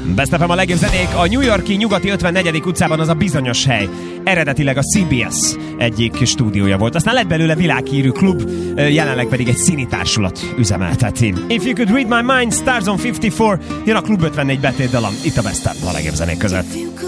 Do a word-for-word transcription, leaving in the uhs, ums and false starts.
Best ef em a legjobb zenék a New York-i nyugati ötvennegyedik utcában, az a bizonyos hely. Eredetileg a cé bé es egyik stúdiója volt. Aztán lett belőle világhírű klub, jelenleg pedig egy színi társulat üzemelteti. If You Could Read My Mind, Stars on ötvennégy, jön a Klub ötvennégy betétdalom, itt a Best of a legjobb zenék között.